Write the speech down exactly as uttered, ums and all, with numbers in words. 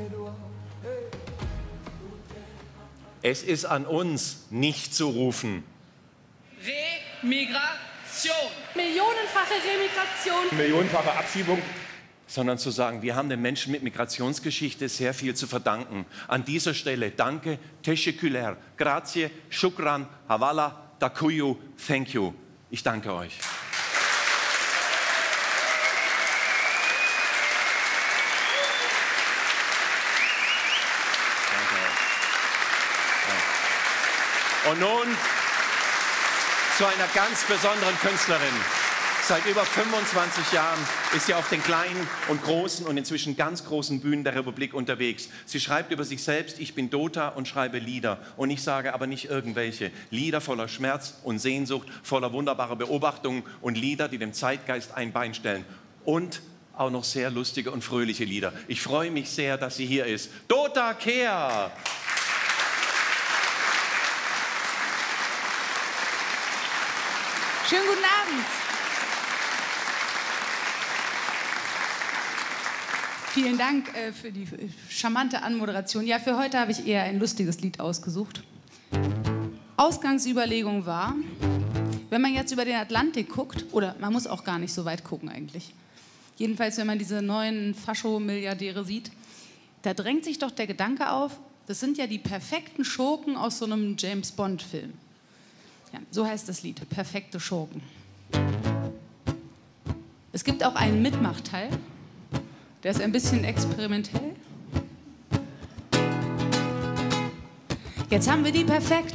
Es ist an uns, nicht zu rufen. Remigration. Millionenfache Remigration. Millionenfache Abschiebung. Sondern zu sagen, wir haben den Menschen mit Migrationsgeschichte sehr viel zu verdanken. An dieser Stelle danke, teşekkürler, grazie, shukran, hawala, dakuyu, thank you. Ich danke euch. Danke euch. Ja. Und nun zu einer ganz besonderen Künstlerin. Seit über fünfundzwanzig Jahren ist sie auf den kleinen und großen und inzwischen ganz großen Bühnen der Republik unterwegs. Sie schreibt über sich selbst, ich bin Dota und schreibe Lieder. Und ich sage aber nicht irgendwelche. Lieder voller Schmerz und Sehnsucht, voller wunderbarer Beobachtungen und Lieder, die dem Zeitgeist ein Bein stellen. Und auch noch sehr lustige und fröhliche Lieder. Ich freue mich sehr, dass sie hier ist. Dota Kehr! Schönen guten Abend. Vielen Dank äh, für die charmante Anmoderation. Ja, für heute habe ich eher ein lustiges Lied ausgesucht. Ausgangsüberlegung war, wenn man jetzt über den Atlantik guckt, oder man muss auch gar nicht so weit gucken eigentlich, jedenfalls wenn man diese neuen Fascho-Milliardäre sieht, da drängt sich doch der Gedanke auf, das sind ja die perfekten Schurken aus so einem James-Bond-Film. Ja, so heißt das Lied, Perfekte Schurken. Es gibt auch einen Mitmachteil. Der ist ein bisschen experimentell. Jetzt haben wir die perfekte